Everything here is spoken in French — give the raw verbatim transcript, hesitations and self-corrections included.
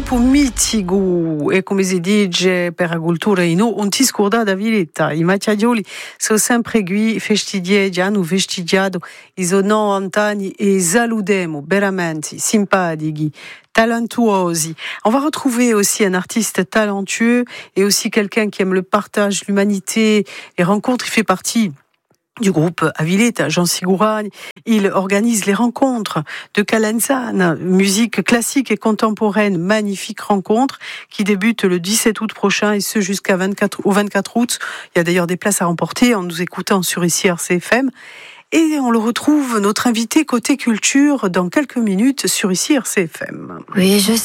gruppo mitico e come si dice per la cultura in non ti scorda da Villetta. I macchiaioli sono sempre qui festidiati, hanno festeggiato i novanta anni e salutiamo veramente simpatici, talentuosi. On va retrouver aussi un artiste talentueux et aussi quelqu'un qui aime le partage, l'humanité, les rencontres. Il fait partie du groupe Aviletta, Jean Sigouragne. Il organise les rencontres de Calenzane, musique classique et contemporaine, magnifique rencontre qui débute le dix-sept août prochain et ce jusqu'à vingt-quatre, au vingt-quatre août. Il y a d'ailleurs des places à remporter en nous écoutant sur ici R C F M. Et on le retrouve, notre invité côté culture, dans quelques minutes sur ici R C F M. Oui, je